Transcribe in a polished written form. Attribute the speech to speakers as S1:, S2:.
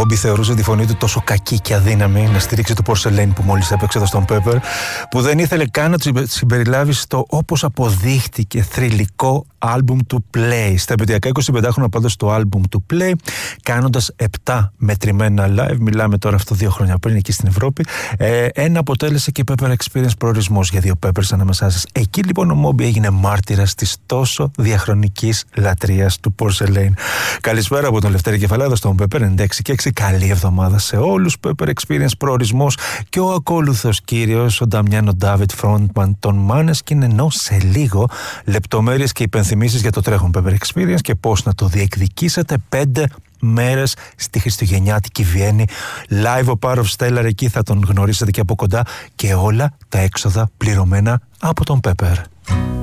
S1: Μπόμπι θεωρούσε τη φωνή του τόσο κακή και αδύναμη να στηρίξει το Porcelain που μόλις έπαιξε εδώ στον Pepper, που δεν ήθελε καν να του συμπεριλάβει στο, όπως αποδείχτηκε, θρυλικό άλμπουμ του Play. Στα επαιτειακά 25 χρόνια πάντως το άλμπουμ του Play, κάνοντας 7 μετρημένα live, μιλάμε τώρα αυτό 2 χρόνια πριν εκεί στην Ευρώπη, ένα αποτέλεσε και Pepper Experience προορισμός για δύο Peppers ανάμεσά σας. Εκεί λοιπόν ο Moby έγινε μάρτυρας της τόσο διαχρονικής λατρείας του Porcelain. Καλησπέρα από τον Λευτέρη Κεφαλάδο στον Pepper 96 και 6. Καλή εβδομάδα σε όλους. Pepper Experience προορισμός και ο ακόλουθος κύριος, ο Νταμιάνο Ντάβιτ, frontman των Måneskin, ενώ σε λίγο λεπτομέρειες και υπενθυμίσεις για το τρέχον Pepper Experience και πώς να το διεκδικήσετε. 5 μέρες στη Χριστουγεννιάτικη Βιέννη. Live ο Πάροφ Στέλλαρ, εκεί θα τον γνωρίσετε και από κοντά, και όλα τα έξοδα πληρωμένα από τον Pepper.